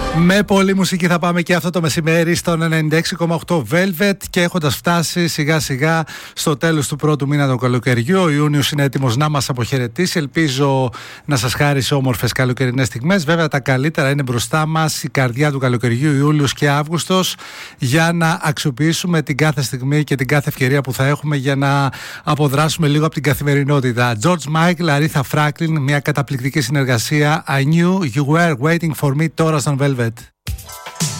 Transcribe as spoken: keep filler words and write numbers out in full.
Με πολλή μουσική θα πάμε και αυτό το μεσημέρι στον ενενήντα έξι κόμμα οκτώ Velvet και έχοντας φτάσει σιγά σιγά στο τέλος του πρώτου μήνα του καλοκαιριού. Ο Ιούνιος είναι έτοιμος να μας αποχαιρετήσει. Ελπίζω να σας χάρισε όμορφες καλοκαιρινές στιγμές. Βέβαια τα καλύτερα είναι μπροστά μας, η καρδιά του καλοκαιριού, Ιούλιος και Αύγουστος, για να αξιοποιήσουμε την κάθε στιγμή και την κάθε ευκαιρία που θα έχουμε για να αποδράσουμε λίγο από την καθημερινότητα. George Michael, Aretha Franklin, μια καταπληκτική συνεργασία. I knew you were waiting for me, τώρα στον Velvet.